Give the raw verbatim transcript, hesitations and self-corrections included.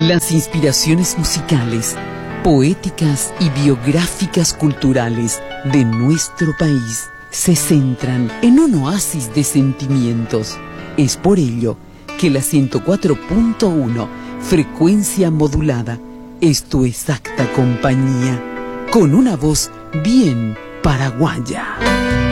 Las inspiraciones musicales, poéticas y biográficas culturales de nuestro país se centran en un oasis de sentimientos. Es por ello que la ciento cuatro punto uno, frecuencia modulada, es tu exacta compañía, con una voz bien paraguaya.